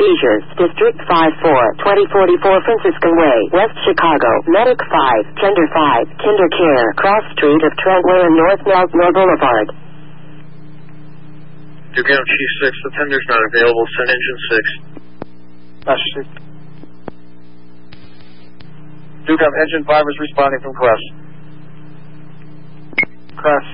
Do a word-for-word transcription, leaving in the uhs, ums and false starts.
seizures. District five four, twenty forty-four Franciscan Way, West Chicago. Medic five, Tender five, Kinder Care, Cross Street of Trentway and North Meltmore Boulevard. Duke M Chief six, the tender's not available. Send engine six. Message. Duke M Engine five is responding from Crest. Crest.